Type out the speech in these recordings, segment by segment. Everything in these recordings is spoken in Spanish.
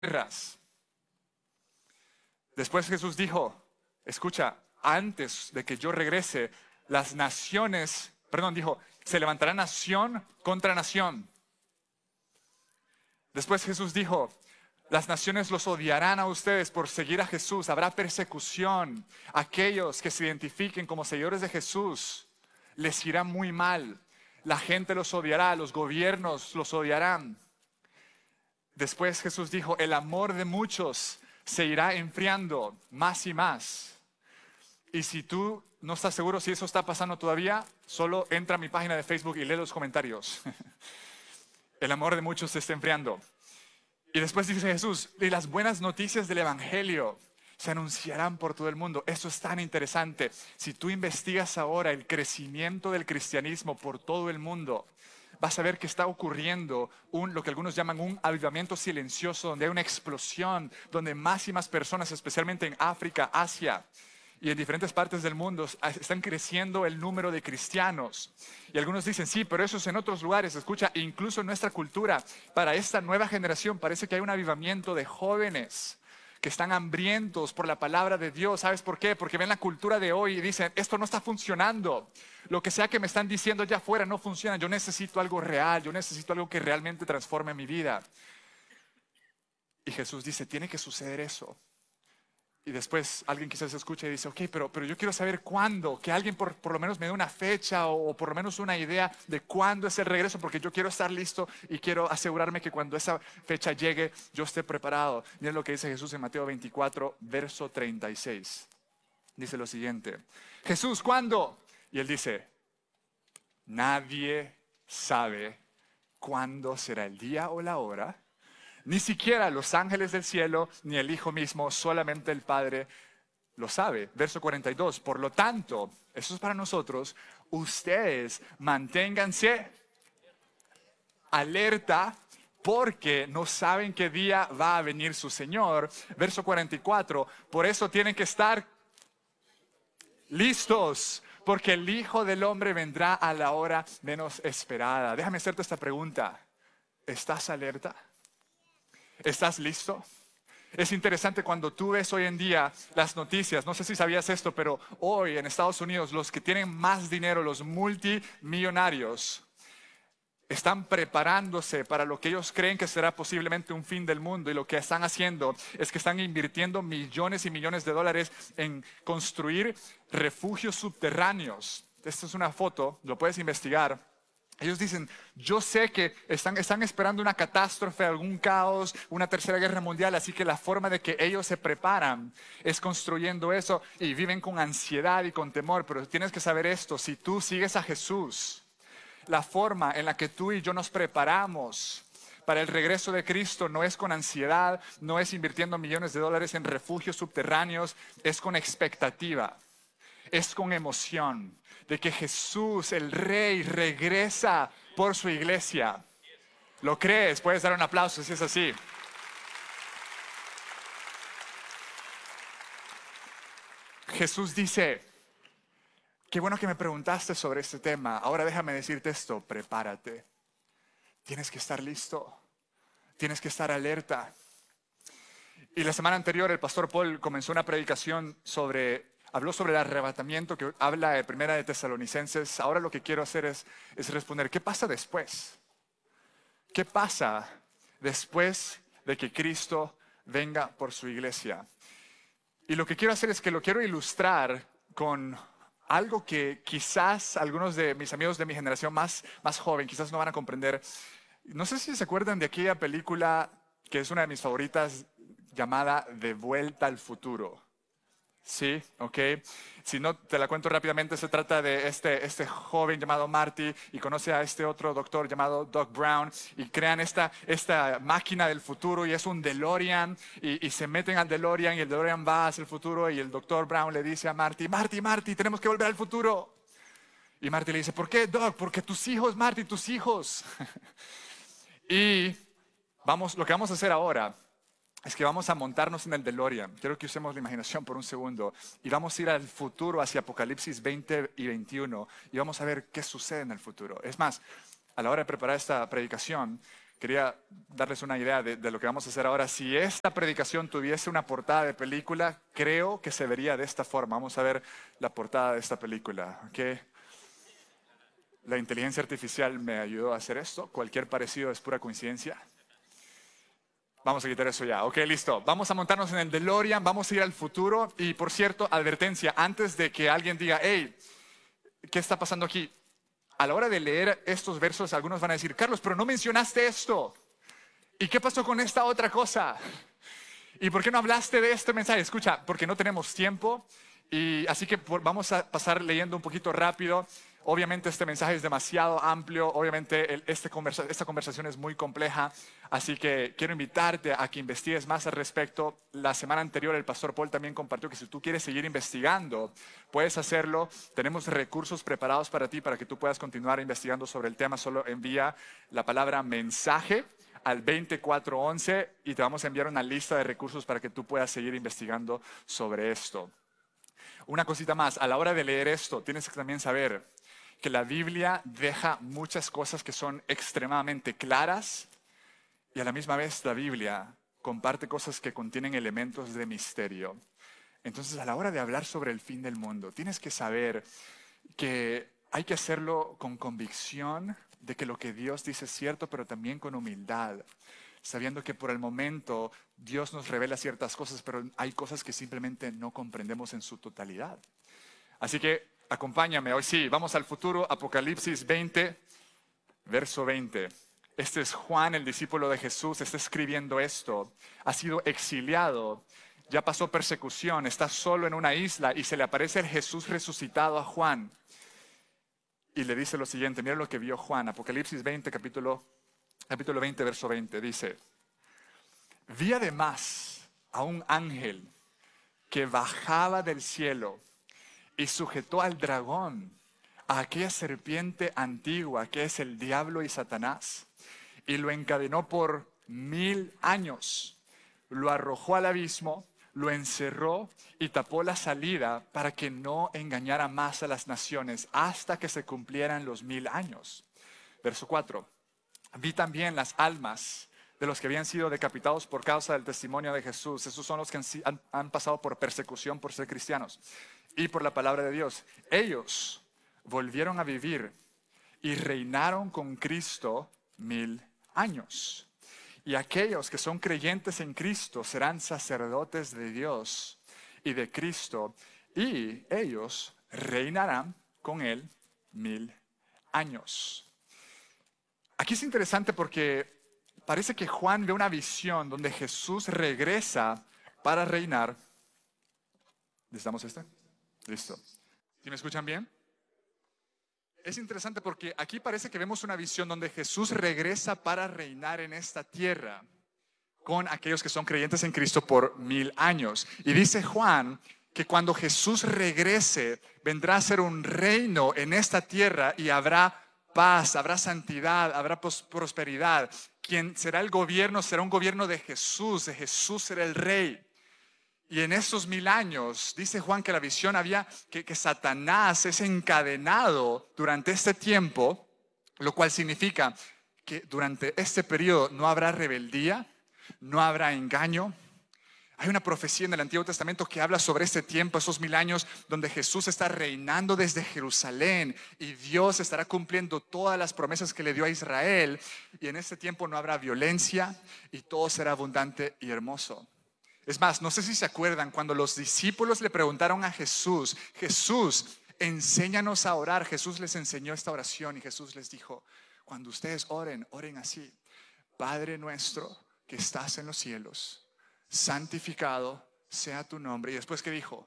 guerras. Después Jesús dijo, escucha, antes de que yo regrese, las naciones, dijo, se levantará nación contra nación. Después Jesús dijo, las naciones los odiarán a ustedes por seguir a Jesús. Habrá persecución. Aquellos que se identifiquen como seguidores de Jesús les irá muy mal. La gente los odiará, los gobiernos los odiarán. Después Jesús dijo, el amor de muchos se irá enfriando más y más. Y si tú no estás seguro si eso está pasando todavía, solo entra a mi página de Facebook y lee los comentarios. El amor de muchos se está enfriando. Y después dice Jesús, y las buenas noticias del Evangelio se anunciarán por todo el mundo. Eso es tan interesante. Si tú investigas ahora el crecimiento del cristianismo por todo el mundo, vas a ver que está ocurriendo lo que algunos llaman un avivamiento silencioso, donde hay una explosión, donde más y más personas, especialmente en África, Asia y en diferentes partes del mundo, están creciendo el número de cristianos. Y algunos dicen, sí, pero eso es en otros lugares. Escucha, incluso en nuestra cultura, para esta nueva generación parece que hay un avivamiento de jóvenes que están hambrientos por la palabra de Dios. ¿Sabes por qué? Porque ven la cultura de hoy y dicen, esto no está funcionando. Lo que sea que me están diciendo allá afuera no funciona. Yo necesito algo real, yo necesito algo que realmente transforme mi vida. Y Jesús dice, tiene que suceder eso. Y después alguien quizás escucha y dice, ok, pero yo quiero saber cuándo, que alguien por lo menos me dé una fecha o por lo menos una idea de cuándo es el regreso, porque yo quiero estar listo y quiero asegurarme que cuando esa fecha llegue, yo esté preparado. Miren lo que dice Jesús en Mateo 24, verso 36. Dice lo siguiente, Jesús, ¿cuándo? Y él dice, nadie sabe cuándo será el día o la hora. Ni siquiera los ángeles del cielo, ni el Hijo mismo, solamente el Padre lo sabe. Verso 42, por lo tanto, eso es para nosotros, ustedes manténganse alerta porque no saben qué día va a venir su Señor. Verso 44, por eso tienen que estar listos, porque el Hijo del Hombre vendrá a la hora menos esperada. Déjame hacerte esta pregunta, ¿estás alerta? ¿Estás listo? Es interesante cuando tú ves hoy en día las noticias, no sé si sabías esto, pero hoy en Estados Unidos los que tienen más dinero, los multimillonarios, están preparándose para lo que ellos creen que será posiblemente un fin del mundo, y lo que están haciendo es que están invirtiendo millones y millones de dólares en construir refugios subterráneos. Esta es una foto, lo puedes investigar. Ellos dicen, yo sé que están esperando una catástrofe, algún caos, una tercera guerra mundial, así que la forma de que ellos se preparan es construyendo eso y viven con ansiedad y con temor. Pero tienes que saber esto, si tú sigues a Jesús, la forma en la que tú y yo nos preparamos para el regreso de Cristo no es con ansiedad, no es invirtiendo millones de dólares en refugios subterráneos, es con expectativa, es con emoción de que Jesús, el Rey, regresa por su iglesia. ¿Lo crees? Puedes dar un aplauso si es así. Jesús dice, qué bueno que me preguntaste sobre este tema. Ahora déjame decirte esto, prepárate. Tienes que estar listo. Tienes que estar alerta. Y la semana anterior el pastor Paul comenzó una predicación habló sobre el arrebatamiento que habla de Primera de Tesalonicenses. Ahora lo que quiero hacer es responder, ¿qué pasa después? ¿Qué pasa después de que Cristo venga por su iglesia? Y lo que quiero hacer es que lo quiero ilustrar con algo que quizás algunos de mis amigos de mi generación más joven quizás no van a comprender. No sé si se acuerdan de aquella película que es una de mis favoritas llamada De Vuelta al Futuro. Sí, ok. Si no, te la cuento rápidamente. Se trata de este joven llamado Marty y conoce a este otro doctor llamado Doc Brown y crean esta máquina del futuro y es un DeLorean y se meten al DeLorean y el DeLorean va hacia el futuro y el doctor Brown le dice a Marty, Marty, tenemos que volver al futuro. Y Marty le dice, ¿por qué, Doc? Porque tus hijos, Marty, tus hijos. Y lo que vamos a hacer ahora es que vamos a montarnos en el DeLorean. Quiero que usemos la imaginación por un segundo y vamos a ir al futuro hacia Apocalipsis 20 y 21 y vamos a ver qué sucede en el futuro. Es más, a la hora de preparar esta predicación, quería darles una idea de lo que vamos a hacer ahora. Si esta predicación tuviese una portada de película, creo que se vería de esta forma. Vamos a ver la portada de esta película. ¿Okay? La inteligencia artificial me ayudó a hacer esto. Cualquier parecido es pura coincidencia. Vamos a quitar eso ya. Ok, listo. Vamos a montarnos en el DeLorean, vamos a ir al futuro. Y por cierto, advertencia, antes de que alguien diga, hey, ¿qué está pasando aquí? A la hora de leer estos versos, algunos van a decir, Carlos, pero no mencionaste esto. ¿Y qué pasó con esta otra cosa? ¿Y por qué no hablaste de este mensaje? Escucha, porque no tenemos tiempo. Y así que vamos a pasar leyendo un poquito rápido. Obviamente este mensaje es demasiado amplio, obviamente esta conversación es muy compleja, así que quiero invitarte a que investigues más al respecto. La semana anterior el pastor Paul también compartió que si tú quieres seguir investigando, puedes hacerlo. Tenemos recursos preparados para ti, para que tú puedas continuar investigando sobre el tema. Solo envía la palabra mensaje al 2411 y te vamos a enviar una lista de recursos para que tú puedas seguir investigando sobre esto. Una cosita más, a la hora de leer esto, tienes que también saber que la Biblia deja muchas cosas que son extremadamente claras y a la misma vez la Biblia comparte cosas que contienen elementos de misterio. Entonces, a la hora de hablar sobre el fin del mundo, tienes que saber que hay que hacerlo con convicción de que lo que Dios dice es cierto, pero también con humildad, sabiendo que por el momento Dios nos revela ciertas cosas, pero hay cosas que simplemente no comprendemos en su totalidad. Así que acompáñame, hoy sí, vamos al futuro, Apocalipsis 20, verso 20. Este es Juan, el discípulo de Jesús, está escribiendo esto. Ha sido exiliado, ya pasó persecución, está solo en una isla y se le aparece el Jesús resucitado a Juan. Y le dice lo siguiente, mira lo que vio Juan, Apocalipsis 20, capítulo 20, verso 20, dice, vi además a un ángel que bajaba del cielo y sujetó al dragón, a aquella serpiente antigua que es el diablo y Satanás, y lo encadenó por 1000 años. Lo arrojó al abismo, lo encerró y tapó la salida para que no engañara más a las naciones hasta que se cumplieran los 1000 años. Verso 4. Vi también las almas de los que habían sido decapitados por causa del testimonio de Jesús. Esos son los que han pasado por persecución por ser cristianos y por la palabra de Dios. Ellos volvieron a vivir y reinaron con Cristo 1000 años. Y aquellos que son creyentes en Cristo serán sacerdotes de Dios y de Cristo, y ellos reinarán con Él 1000 años. Aquí es interesante porque parece que Juan ve una visión donde Jesús regresa para reinar. ¿Necesitamos este? Listo. ¿Sí me escuchan bien? Es interesante porque aquí parece que vemos una visión donde Jesús regresa para reinar en esta tierra con aquellos que son creyentes en Cristo por 1000 años. Y dice Juan que cuando Jesús regrese, vendrá a ser un reino en esta tierra y habrá paz, habrá santidad, habrá prosperidad. Quien será el gobierno será un gobierno de Jesús será el rey. Y en estos 1000 años, dice Juan que la visión había que Satanás es encadenado durante este tiempo, lo cual significa que durante este periodo no habrá rebeldía, no habrá engaño. Hay una profecía en el Antiguo Testamento que habla sobre este tiempo, esos 1000 años, donde Jesús está reinando desde Jerusalén y Dios estará cumpliendo todas las promesas que le dio a Israel. Y en este tiempo no habrá violencia y todo será abundante y hermoso. Es más, no sé si se acuerdan cuando los discípulos le preguntaron a Jesús, Jesús, enséñanos a orar. Jesús les enseñó esta oración y Jesús les dijo, cuando ustedes oren, oren así. Padre nuestro que estás en los cielos, santificado sea tu nombre. Y después, ¿qué dijo?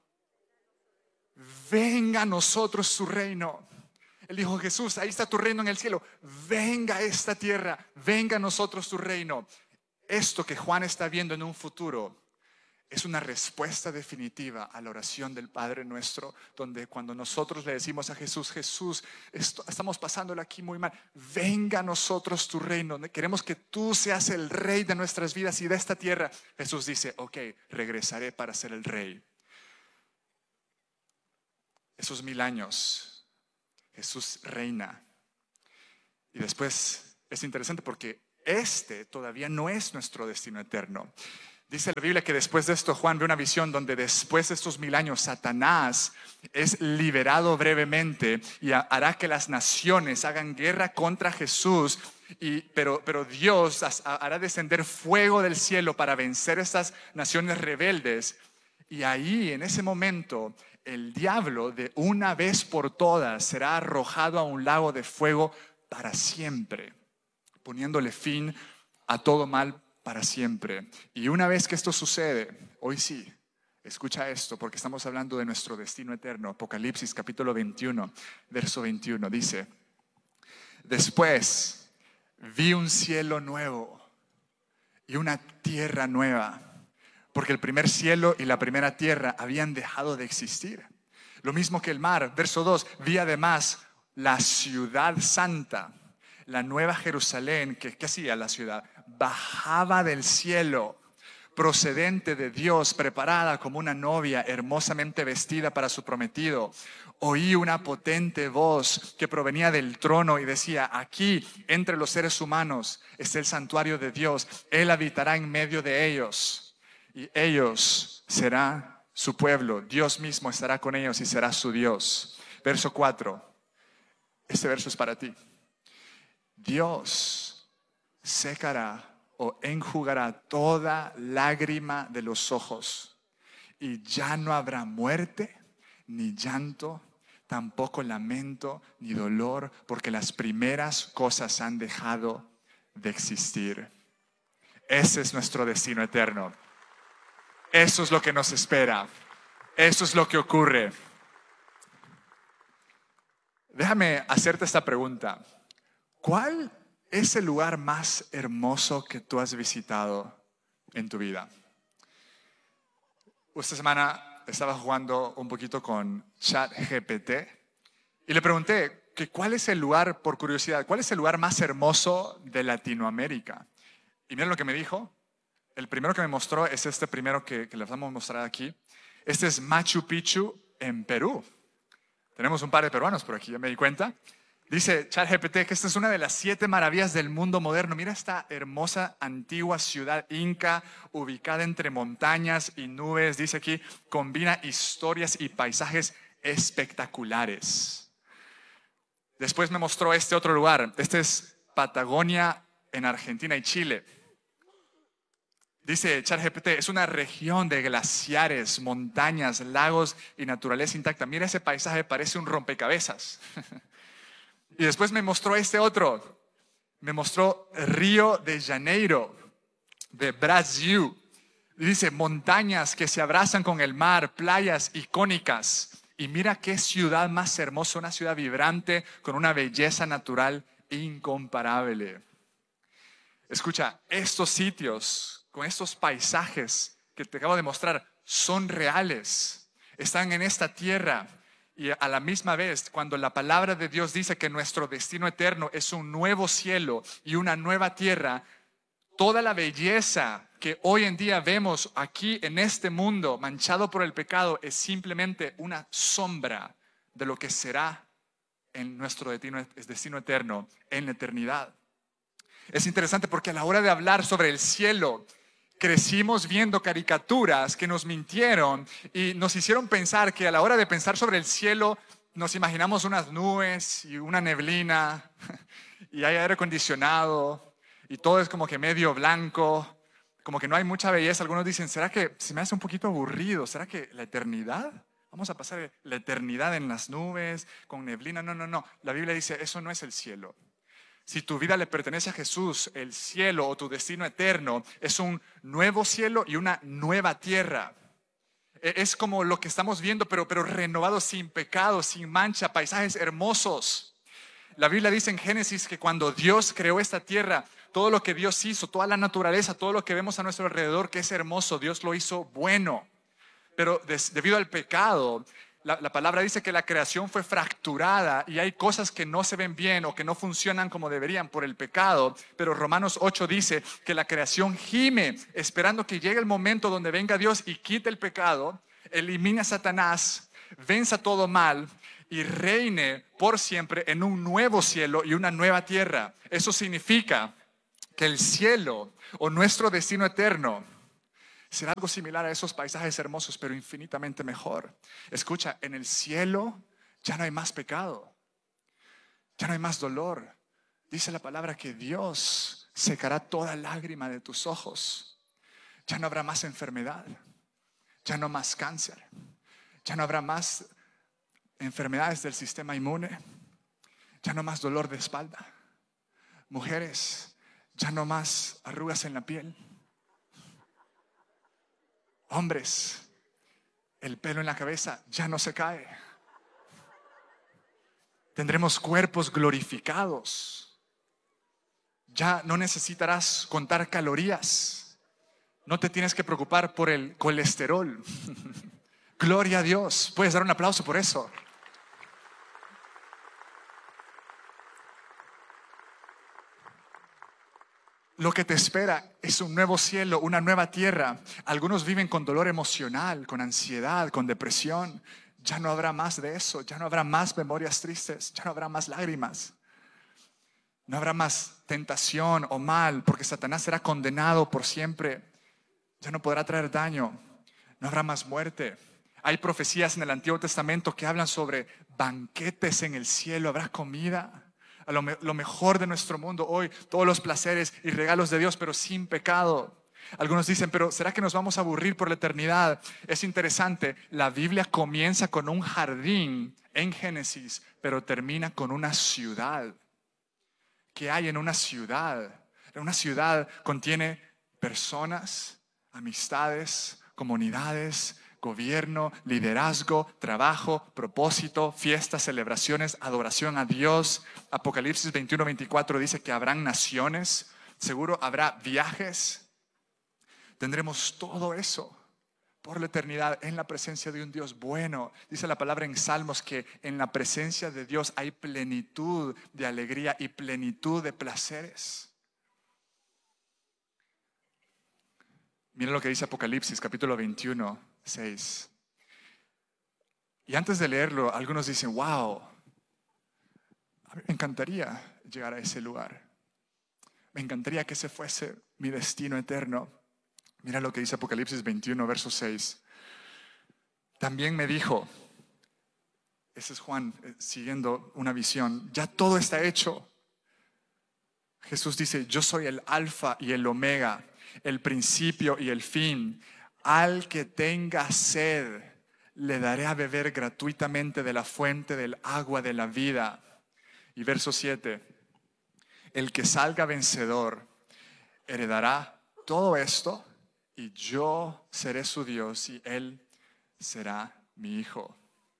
Venga a nosotros tu reino. Él dijo, Jesús, ahí está tu reino en el cielo. Venga a esta tierra, venga a nosotros tu reino. Esto que Juan está viendo en un futuro es una respuesta definitiva a la oración del Padre nuestro, donde cuando nosotros le decimos a Jesús, Jesús, estamos pasándolo aquí muy mal, venga a nosotros tu reino, queremos que tú seas el rey de nuestras vidas y de esta tierra. Jesús dice, ok, regresaré para ser el rey. Esos 1000 años, Jesús reina. Y después es interesante porque este todavía no es nuestro destino eterno. Dice la Biblia que después de esto Juan ve una visión donde después de estos 1000 años Satanás es liberado brevemente y hará que las naciones hagan guerra contra Jesús, pero Dios hará descender fuego del cielo para vencer estas naciones rebeldes. Y ahí, en ese momento, el diablo de una vez por todas será arrojado a un lago de fuego para siempre, poniéndole fin a todo mal para siempre. Y una vez que esto sucede, hoy sí, escucha esto, porque estamos hablando de nuestro destino eterno. Apocalipsis capítulo 21, verso 21, dice: después vi un cielo nuevo y una tierra nueva, porque el primer cielo y la primera tierra habían dejado de existir. Lo mismo que el mar. Verso 2, vi además la ciudad santa, la nueva Jerusalén, ¿qué hacía la ciudad? Bajaba del cielo, procedente de Dios, preparada como una novia hermosamente vestida para su prometido. Oí una potente voz que provenía del trono y decía: aquí, entre los seres humanos, está el santuario de Dios. Él habitará en medio de ellos, y ellos serán su pueblo. Dios mismo estará con ellos y será su Dios. Verso 4. Este verso es para ti. Dios secará o enjugará toda lágrima de los ojos, y ya no habrá muerte, ni llanto, tampoco lamento, ni dolor, porque las primeras cosas han dejado de existir. Ese es nuestro destino eterno. Eso es lo que nos espera. Eso es lo que ocurre. Déjame hacerte esta pregunta. ¿Cuál es el lugar más hermoso que tú has visitado en tu vida? Esta semana estaba jugando un poquito con ChatGPT y le pregunté que cuál es el lugar, por curiosidad, cuál es el lugar más hermoso de Latinoamérica. Y miren lo que me dijo. El primero que me mostró es este primero que les vamos a mostrar aquí. Este es Machu Picchu en Perú. Tenemos un par de peruanos por aquí, ya me di cuenta. Dice ChatGPT que esta es una de las 7 maravillas del mundo moderno. Mira esta hermosa antigua ciudad inca ubicada entre montañas y nubes. Dice aquí, combina historias y paisajes espectaculares. Después me mostró este otro lugar. Este es Patagonia en Argentina y Chile. Dice ChatGPT, es una región de glaciares, montañas, lagos y naturaleza intacta. Mira ese paisaje, parece un rompecabezas. Y después me mostró este otro. Me mostró Río de Janeiro, de Brasil. Y dice, montañas que se abrazan con el mar, playas icónicas. Y mira qué ciudad más hermosa, una ciudad vibrante con una belleza natural incomparable. Escucha, estos sitios, con estos paisajes que te acabo de mostrar, son reales. Están en esta tierra. Y a la misma vez, cuando la palabra de Dios dice que nuestro destino eterno es un nuevo cielo y una nueva tierra, toda la belleza que hoy en día vemos aquí en este mundo manchado por el pecado es simplemente una sombra de lo que será en nuestro destino eterno, en la eternidad. Es interesante porque a la hora de hablar sobre el cielo, crecimos viendo caricaturas que nos mintieron y nos hicieron pensar que a la hora de pensar sobre el cielo nos imaginamos unas nubes y una neblina y hay aire acondicionado y todo es como que medio blanco, como que no hay mucha belleza. Algunos dicen, ¿será que se me hace un poquito aburrido? ¿Será que la eternidad? Vamos a pasar la eternidad en las nubes con neblina. No. La Biblia dice, eso no es el cielo. Si tu vida le pertenece a Jesús, el cielo o tu destino eterno es un nuevo cielo y una nueva tierra. Es como lo que estamos viendo, pero renovado, sin pecado, sin mancha, paisajes hermosos. La Biblia dice en Génesis que cuando Dios creó esta tierra, todo lo que Dios hizo, toda la naturaleza, todo lo que vemos a nuestro alrededor que es hermoso, Dios lo hizo bueno. Pero debido al pecado, la palabra dice que la creación fue fracturada y hay cosas que no se ven bien o que no funcionan como deberían por el pecado. Pero Romanos 8 dice que la creación gime esperando que llegue el momento donde venga Dios y quite el pecado, elimine a Satanás, venza todo mal y reine por siempre en un nuevo cielo y una nueva tierra. Eso significa que el cielo o nuestro destino eterno será algo similar a esos paisajes hermosos, pero infinitamente mejor. Escucha, en el cielo ya no hay más pecado, ya no hay más dolor. Dice la palabra que Dios secará toda lágrima de tus ojos. Ya no habrá más enfermedad, ya no más cáncer, ya no habrá más enfermedades del sistema inmune, ya no más dolor de espalda. Mujeres, ya no más arrugas en la piel. Hombres, el pelo en la cabeza ya no se cae. Tendremos cuerpos glorificados. Ya no necesitarás contar calorías. No te tienes que preocupar por el colesterol. Gloria a Dios. Puedes dar un aplauso por eso. Lo que te espera es un nuevo cielo, una nueva tierra. Algunos viven con dolor emocional, con ansiedad, con depresión. Ya no habrá más de eso. Ya no habrá más memorias tristes. Ya no habrá más lágrimas. No habrá más tentación o mal, porque Satanás será condenado por siempre. Ya no podrá traer daño. No habrá más muerte. Hay profecías en el Antiguo Testamento que hablan sobre banquetes en el cielo. Habrá comida. A lo mejor de nuestro mundo hoy, todos los placeres y regalos de Dios, pero sin pecado. Algunos dicen, pero ¿será que nos vamos a aburrir por la eternidad? Es interesante, la Biblia comienza con un jardín en Génesis, pero termina con una ciudad. ¿Qué hay en una ciudad? Una ciudad contiene personas, amistades, comunidades, gobierno, liderazgo, trabajo, propósito, fiestas, celebraciones, adoración a Dios. Apocalipsis 21-24 dice que habrán naciones, seguro habrá viajes. Tendremos todo eso por la eternidad en la presencia de un Dios bueno. Dice la palabra en Salmos que en la presencia de Dios hay plenitud de alegría y plenitud de placeres. Mira lo que dice Apocalipsis capítulo 21:6. Y antes de leerlo, algunos dicen, wow, a mí me encantaría llegar a ese lugar. Me encantaría que ese fuese mi destino eterno. Mira lo que dice Apocalipsis 21, verso 6. También me dijo, ese es Juan siguiendo una visión, ya todo está hecho. Jesús dice, yo soy el alfa y el omega, el principio y el fin. Al que tenga sed, le daré a beber gratuitamente de la fuente del agua de la vida. Y verso 7, el que salga vencedor heredará todo esto y yo seré su Dios y él será mi hijo.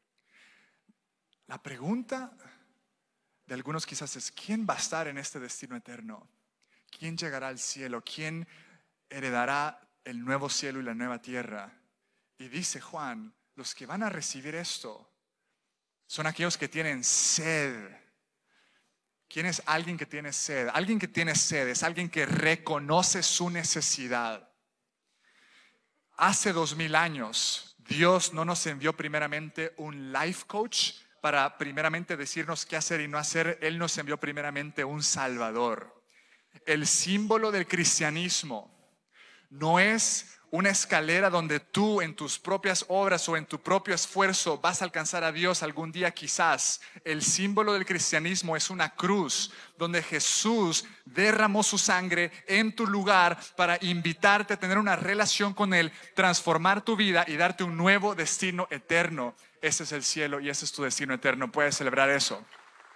La pregunta de algunos quizás es, ¿quién va a estar en este destino eterno? ¿Quién llegará al cielo? ¿Quién heredará el nuevo cielo y la nueva tierra? Y dice Juan, los que van a recibir esto son aquellos que tienen sed. ¿Quién es alguien que tiene sed? Alguien que tiene sed es alguien que reconoce su necesidad. Hace 2000 años, Dios no nos envió primeramente un life coach para primeramente decirnos qué hacer y no hacer. Él nos envió primeramente un Salvador. El símbolo del cristianismo no es una escalera donde tú en tus propias obras o en tu propio esfuerzo vas a alcanzar a Dios algún día quizás. El símbolo del cristianismo es una cruz donde Jesús derramó su sangre en tu lugar para invitarte a tener una relación con Él, transformar tu vida y darte un nuevo destino eterno. Ese es el cielo y ese es tu destino eterno. Puedes celebrar eso.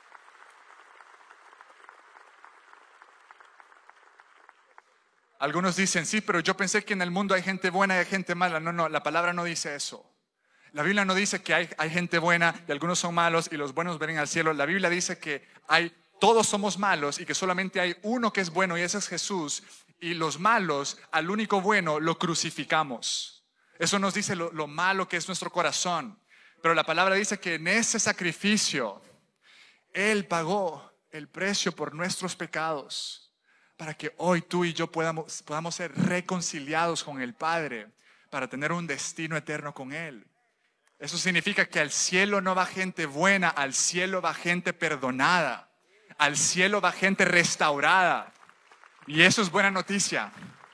Algunos dicen, sí, pero yo pensé que en el mundo hay gente buena y hay gente mala. No, la palabra no dice eso. La Biblia no dice que hay gente buena y algunos son malos y los buenos verán al cielo. La Biblia dice que todos somos malos y que solamente hay uno que es bueno y ese es Jesús. Y los malos, al único bueno, lo crucificamos. Eso nos dice lo malo que es nuestro corazón. Pero la palabra dice que en ese sacrificio, Él pagó el precio por nuestros pecados, para que hoy tú y yo podamos ser reconciliados con el Padre, para tener un destino eterno con Él. Eso significa que al cielo no va gente buena, al cielo va gente perdonada, al cielo va gente restaurada. Y eso es buena noticia.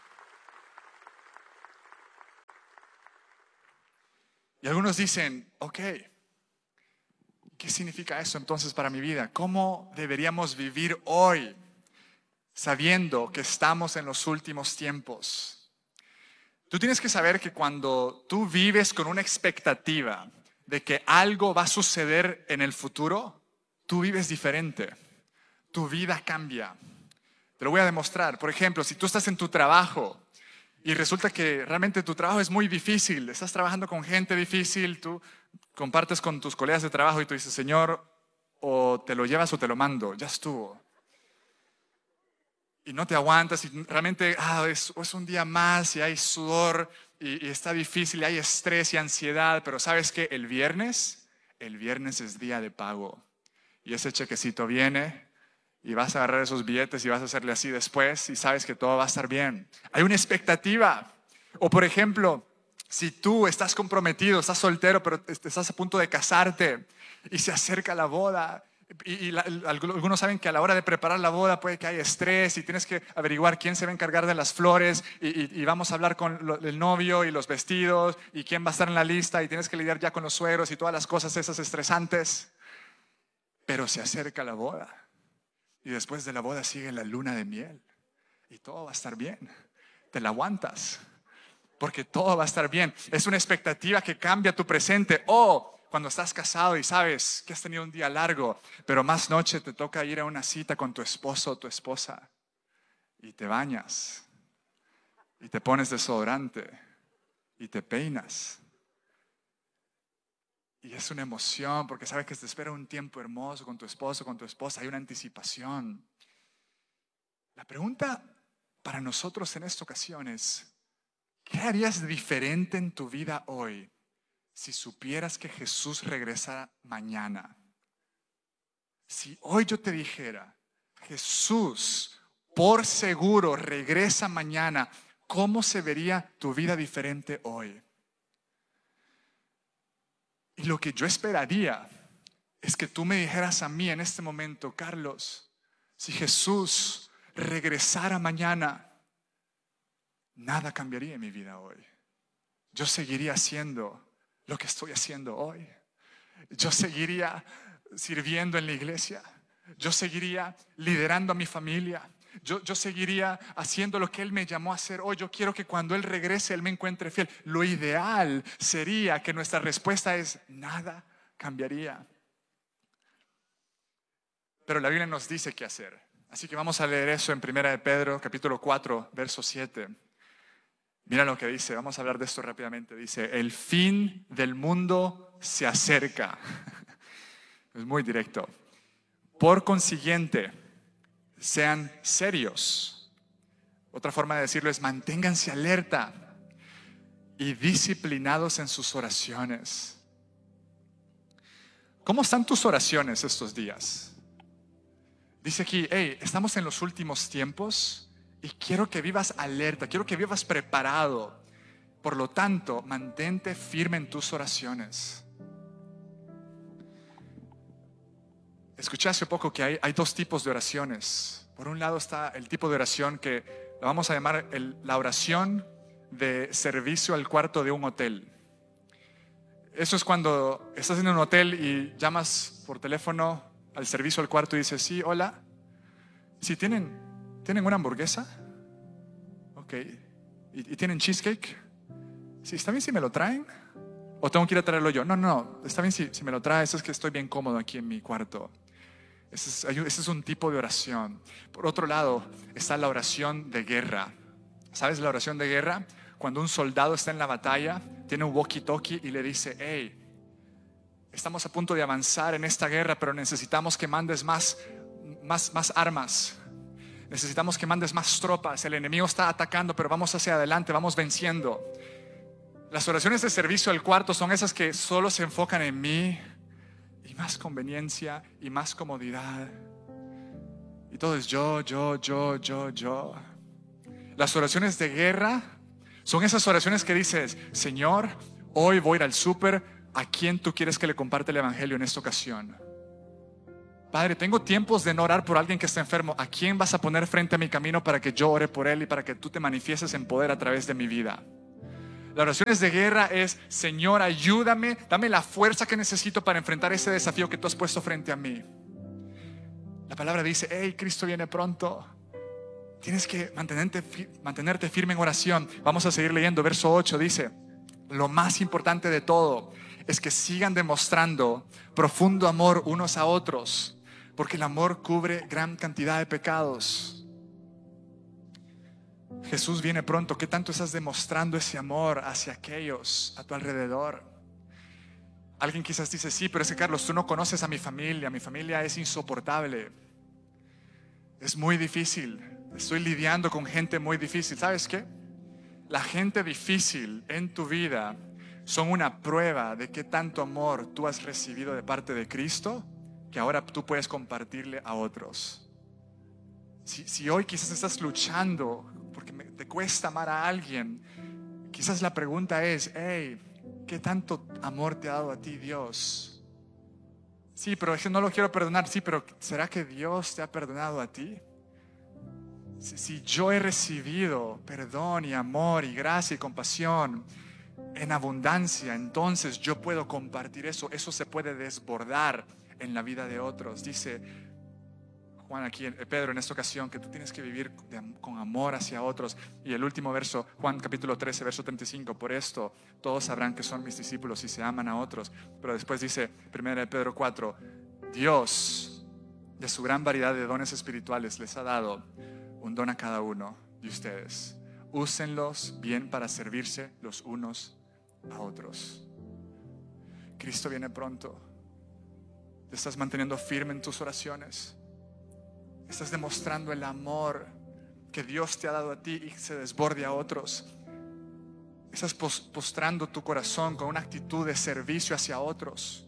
Y algunos dicen, ok, ¿qué significa eso entonces para mi vida? ¿Cómo deberíamos vivir hoy sabiendo que estamos en los últimos tiempos? Tú tienes que saber que cuando tú vives con una expectativa de que algo va a suceder en el futuro, tú vives diferente. Tu vida cambia. Te lo voy a demostrar. Por ejemplo, si tú estás en tu trabajo y resulta que realmente tu trabajo es muy difícil, estás trabajando con gente difícil, tú compartes con tus colegas de trabajo y tú dices, Señor, o te lo llevas o te lo mando, ya estuvo. Y no te aguantas y realmente es un día más y hay sudor y está difícil y hay estrés y ansiedad, pero ¿sabes qué? El viernes es día de pago y ese chequecito viene y vas a agarrar esos billetes y vas a hacerle así después y sabes que todo va a estar bien. Hay una expectativa. O por ejemplo, si tú estás comprometido, estás soltero, pero estás a punto de casarte y se acerca la boda. Algunos saben que a la hora de preparar la boda puede que haya estrés y tienes que averiguar quién se va a encargar de las flores y vamos a hablar con el novio y los vestidos y quién va a estar en la lista y tienes que lidiar ya con los suegros y todas las cosas esas estresantes. Pero se acerca la boda. Y después de la boda sigue la luna de miel. Y todo va a estar bien. Te la aguantas. Porque todo va a estar bien. Es una expectativa que cambia tu presente. O cuando estás casado y sabes que has tenido un día largo, pero más noche te toca ir a una cita con tu esposo o tu esposa. Y te bañas. Y te pones desodorante. Y te peinas. Y es una emoción porque sabes que te espera un tiempo hermoso con tu esposo, con tu esposa. Hay una anticipación. La pregunta para nosotros en esta ocasión es, ¿qué harías diferente en tu vida hoy si supieras que Jesús regresa mañana? Si hoy yo te dijera, Jesús por seguro regresa mañana, ¿cómo se vería tu vida diferente hoy? Y lo que yo esperaría es que tú me dijeras a mí en este momento, Carlos, si Jesús regresara mañana, nada cambiaría en mi vida hoy. Yo seguiría haciendo lo que estoy haciendo hoy. Yo seguiría sirviendo en la iglesia. Yo seguiría liderando a mi familia. Yo seguiría haciendo lo que Él me llamó a hacer hoy. Yo quiero que cuando Él regrese, Él me encuentre fiel. Lo ideal sería que nuestra respuesta es, nada cambiaría. Pero la Biblia nos dice qué hacer. Así que vamos a leer eso en 1 de Pedro, capítulo 4, verso 7. Mira lo que dice, vamos a hablar de esto rápidamente. Dice, el fin del mundo se acerca. Es muy directo. Por consiguiente, sean serios. Otra forma de decirlo es manténganse alerta y disciplinados en sus oraciones. ¿Cómo están tus oraciones estos días? Dice aquí, estamos en los últimos tiempos y quiero que vivas alerta, quiero que vivas preparado. Por lo tanto, mantente firme en tus oraciones. Escuché hace poco que hay dos tipos de oraciones. Por un lado está el tipo de oración que la vamos a llamar la oración de servicio al cuarto de un hotel. Eso es cuando estás en un hotel y llamas por teléfono al servicio al cuarto y dices, sí, hola. Sí, ¿tienen una hamburguesa? Ok. ¿Y tienen cheesecake? Sí, ¿está bien si me lo traen? ¿O tengo que ir a traerlo yo? No, está bien si me lo traes, es que estoy bien cómodo aquí en mi cuarto. Ese es un tipo de oración. Por otro lado, está la oración de guerra. ¿Sabes la oración de guerra? Cuando un soldado está en la batalla, tiene un walkie-talkie y le dice, estamos a punto de avanzar en esta guerra, pero necesitamos que mandes más armas. Necesitamos que mandes más tropas. El enemigo está atacando, pero vamos hacia adelante, vamos venciendo. Las oraciones de servicio al cuarto son esas que solo se enfocan en mí y más conveniencia y más comodidad. Y todo es yo. Las oraciones de guerra son esas oraciones que dices, Señor, hoy voy a ir al súper. ¿A quién tú quieres que le comparte el evangelio en esta ocasión? Padre, tengo tiempos de no orar por alguien que está enfermo. ¿A quién vas a poner frente a mi camino para que yo ore por él y para que tú te manifiestes en poder a través de mi vida? Las oraciones de guerra es: Señor, ayúdame, dame la fuerza que necesito para enfrentar ese desafío que tú has puesto frente a mí. La palabra dice: hey, Cristo viene pronto. Tienes que mantenerte firme en oración. Vamos a seguir leyendo. Verso 8 dice: lo más importante de todo es que sigan demostrando profundo amor unos a otros, porque el amor cubre gran cantidad de pecados. Jesús viene pronto. ¿Qué tanto estás demostrando ese amor hacia aquellos a tu alrededor? Alguien quizás dice: sí, pero es que Carlos, tú no conoces a mi familia es insoportable, es muy difícil, estoy lidiando con gente muy difícil. ¿Sabes qué? La gente difícil en tu vida son una prueba de qué tanto amor tú has recibido de parte de Cristo, que ahora tú puedes compartirle a otros. Si hoy quizás estás luchando porque te cuesta amar a alguien, quizás la pregunta es: hey, ¿qué tanto amor te ha dado a ti Dios? Sí, pero es que no lo quiero perdonar. Sí, pero ¿será que Dios te ha perdonado a ti? Si yo he recibido perdón y amor y gracia y compasión en abundancia, entonces yo puedo compartir eso. Eso se puede desbordar en la vida de otros. Dice Juan aquí, Pedro en esta ocasión, que tú tienes que vivir con amor hacia otros. Y el último verso, Juan capítulo 13, verso 35: por esto todos sabrán que son mis discípulos si se aman a otros. Pero después dice 1 Pedro 4: Dios, de su gran variedad de dones espirituales, les ha dado un don a cada uno de ustedes. Úsenlos bien para servirse los unos a otros. Cristo viene pronto. ¿Te estás manteniendo firme en tus oraciones? ¿Estás demostrando el amor que Dios te ha dado a ti y se desborde a otros? ¿Estás postrando tu corazón con una actitud de servicio hacia otros?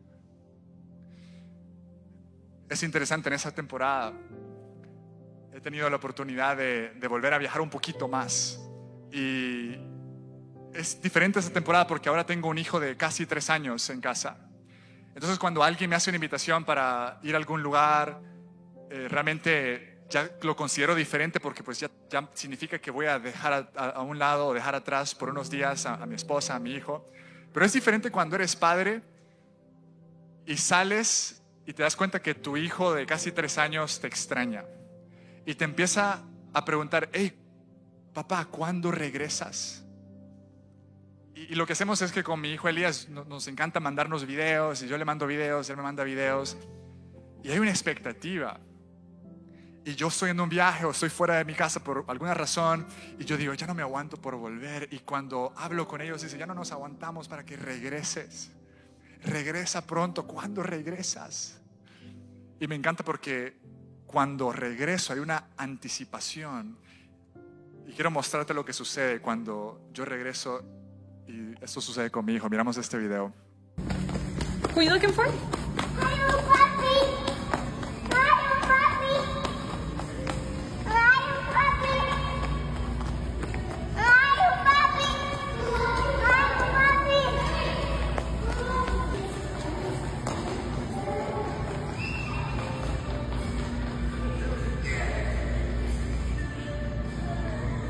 Es interesante, en esa temporada he tenido la oportunidad de volver a viajar un poquito más. Y es diferente esta temporada porque ahora tengo un hijo de casi 3 años en casa. Entonces, cuando alguien me hace una invitación para ir a algún lugar, realmente ya lo considero diferente, porque pues ya significa que voy a dejar a un lado o dejar atrás por unos días a mi esposa, a mi hijo. Pero es diferente cuando eres padre y sales y te das cuenta que tu hijo de casi 3 años te extraña y te empieza a preguntar: hey, papá, ¿cuándo regresas? Y lo que hacemos es que con mi hijo Elías nos encanta mandarnos videos, y yo le mando videos, él me manda videos, y hay una expectativa. Y yo estoy en un viaje o estoy fuera de mi casa por alguna razón, y yo digo: ya no me aguanto por volver. Y cuando hablo con ellos, dicen: ya no nos aguantamos para que regreses. Regresa pronto. ¿Cuándo regresas? Y me encanta porque cuando regreso hay una anticipación. Y quiero mostrarte lo que sucede cuando yo regreso. Y esto sucede con mi hijo. Miramos este video. Who are you looking for?